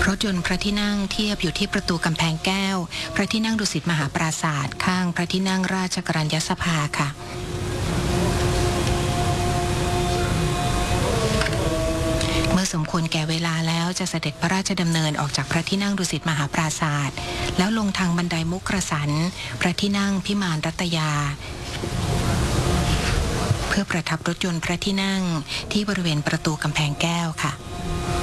รถยนต์พระที่นั่งเทียบอยู่ที่ประตูกำแพงแก้วพระที่นั่งดุสิตมหาปราสาทข้างพระที่นั่งราชกรัญยสภาค่ะเมื่อสมควรแก่เวลาแล้วจะเสด็จพระราชดำเนินออกจากพระที่นั่งดุสิตมหาปราสาทแล้วลงทางบันไดมุกกสันพระที่นั่งพิมานรัตยาเพื่อประทับรถยนต์พระที่นั่งที่บริเวณประตูกำแพงแก้วค่ะ